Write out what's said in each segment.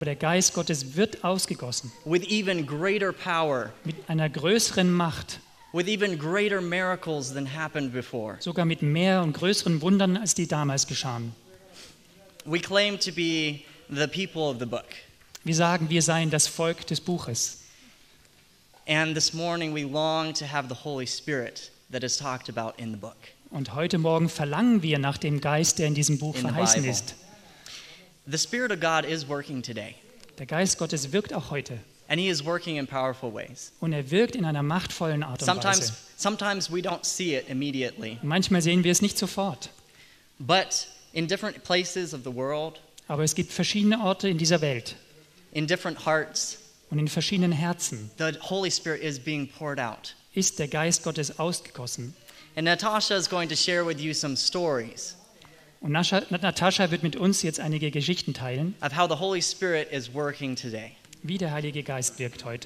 Der Geist Gottes wird ausgegossen with even greater power, mit einer größeren Macht, with even greater miracles than happened before. sogar mit mehr und größeren Wundern, als die damals geschahen. We claim to be the people of the book. Wir sagen, wir seien das Volk des Buches. And this morning we long to have the Holy Spirit that is talked about in the book. Und heute Morgen verlangen wir nach dem Geist, der in diesem Buch In the verheißen Bible. ist. The Spirit of God is working today, Der Geist Gottes wirkt auch heute. and He is working in powerful ways. Und er wirkt in einer machtvollen Art und Weise. Sometimes we don't see it immediately, Manchmal sehen wir es nicht sofort. but in different places of the world, Aber es gibt verschiedene Orte in dieser Welt in different hearts, und in verschiedenen Herzen the Holy Spirit is being poured out. ist der Geist Gottes ausgegossen. And Natasha is going to share with you some stories Und Natascha wird mit uns jetzt einige Geschichten teilen, of how the Holy Spirit is working today. wie der Heilige Geist wirkt heute.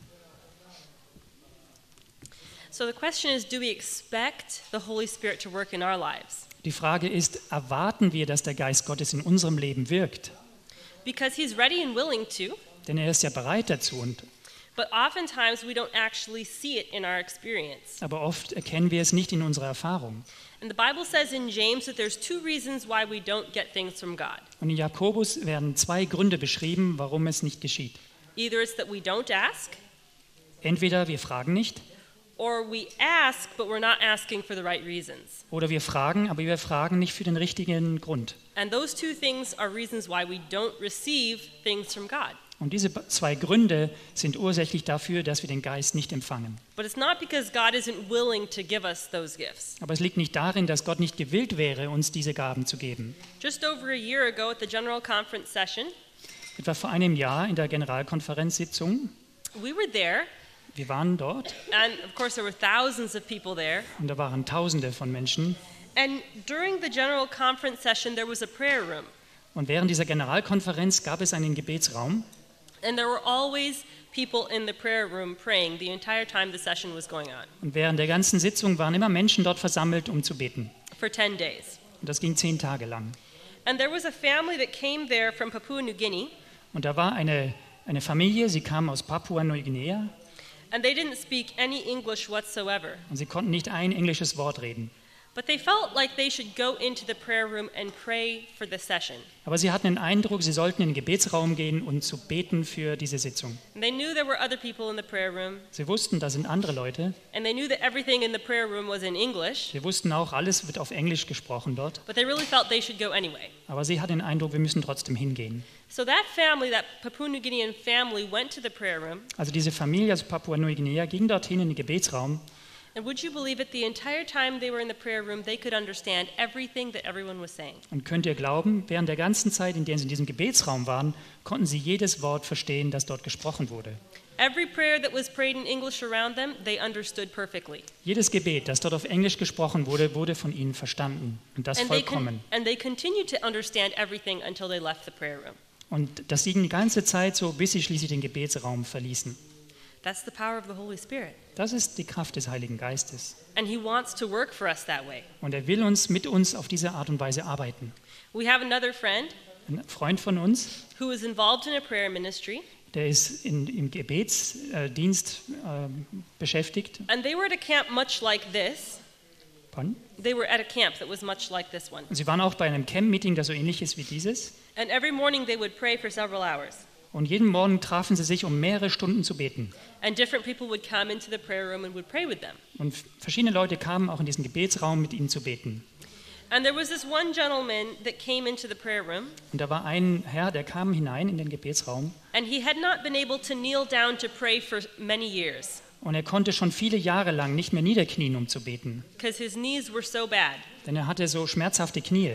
So the question is, do we expect the Holy Spirit to work in our lives? Die Frage ist, erwarten wir, dass der Geist Gottes in unserem Leben wirkt? Because he's ready and willing to, Denn er ist ja bereit dazu. but oftentimes we don't actually see it in our experience. Aber oft erkennen wir es nicht in unserer Erfahrung. And the Bible says in James that there's two reasons why we don't get things from God. Und in Jakobus werden 2 Gründe beschrieben, warum es nicht geschieht. Either it's that we don't ask, Entweder wir fragen nicht, or we ask, but we're not asking for the right reasons. oder wir fragen, aber wir fragen nicht für den richtigen Grund. And those two things are reasons why we don't receive things from God. Und diese 2 Gründe sind ursächlich dafür, dass wir den Geist nicht empfangen. But it's not because God isn't willing to give us those gifts. Aber es liegt nicht darin, dass Gott nicht gewillt wäre, uns diese Gaben zu geben. Just over a year ago at the General Conference session, Etwa vor einem Jahr in der Generalkonferenzsitzung, we were there, wir waren dort and of course there were thousands of people there. und da waren Tausende von Menschen. And during the General Conference session, there was a prayer room. Und während dieser Generalkonferenz gab es einen Gebetsraum. And there were always people in the prayer room praying the entire time the session was going on Und während der ganzen Sitzung waren immer Menschen dort versammelt, um zu beten. for 10 days. Und das ging 10 Tage lang. And there was a family that came there from Papua New Guinea, Und da war eine Familie, sie kam aus Papua-Neuguinea and they didn't speak any English whatsoever. und sie konnten nicht ein englisches Wort reden. But they felt like they should go into the prayer room and pray for the session. Aber sie hatten den Eindruck, sie sollten in den Gebetsraum gehen und zu beten für diese Sitzung. And they knew there were other people in the prayer room, Sie wussten, da sind andere Leute. and they knew that everything in the prayer room was in English, Sie wussten auch, alles wird auf Englisch gesprochen dort. but they really felt they should go anyway. Aber sie hatten den Eindruck, wir müssen trotzdem hingehen. So that family, that Papua New Guinean family, went to the prayer room. Also diese Familie aus Papua-Neuguinea ging dorthin in den Gebetsraum. And would you believe it, the entire time they were in the prayer room, they could understand everything that everyone was saying. Und könnt ihr glauben, während der ganzen Zeit, in der sie in diesem Gebetsraum waren, konnten sie jedes Wort verstehen, das dort gesprochen wurde. Every prayer that was prayed in English around them, they understood perfectly. Jedes Gebet, das dort auf Englisch gesprochen wurde, wurde von ihnen verstanden. Und das vollkommen. And they continued to understand everything until they left the prayer room. Und das ging die ganze Zeit so, bis sie schließlich den Gebetsraum verließen. That's the power of the Holy Spirit. Das ist die Kraft des Heiligen Geistes. And he wants to work for us that way. Und er will mit uns auf diese Art und Weise arbeiten. We have another friend Ein Freund von uns, who is involved in a prayer ministry, der ist im Gebetsdienst beschäftigt. and they were at a camp much like this. Pardon? They were at a camp that was much like this one. Und sie waren auch bei einem Camp-Meeting, das so ähnlich ist wie dieses. And every morning they would pray for several hours. Und jeden Morgen trafen sie sich, um mehrere Stunden zu beten. And different people would come into the prayer room and would pray with them. Und verschiedene Leute kamen auch in diesen Gebetsraum, mit ihnen zu beten. And there was this one gentleman that came into the prayer room, Und da war ein Herr, der kam hinein in den Gebetsraum. and he had not been able to kneel down to pray for many years Und er konnte schon viele Jahre lang nicht mehr niederknien, um zu beten. because his knees were so bad. Denn er hatte so schmerzhafte Knie.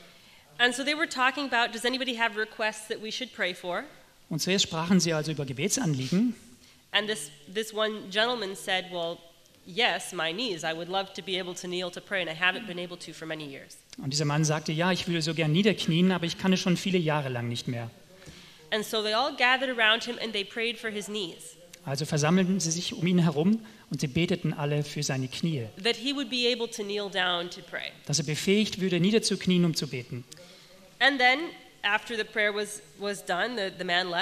And so they were talking about, does anybody have requests that we should pray for? Und zuerst sprachen sie also über Gebetsanliegen. And this one gentleman said, well, yes, my knees. I would love to be able to kneel to pray, and I haven't been able to for many years. Und dieser Mann sagte, ja, ich würde so gern niederknien, aber ich kann es schon viele Jahre lang nicht mehr. And so they all gathered around him and they prayed for his knees, Also versammelten sie sich um ihn herum und sie beteten alle für seine Knie, that he would be able to kneel down to pray. dass er befähigt würde, niederzuknien, um zu beten. And then after the prayer was done, the man left.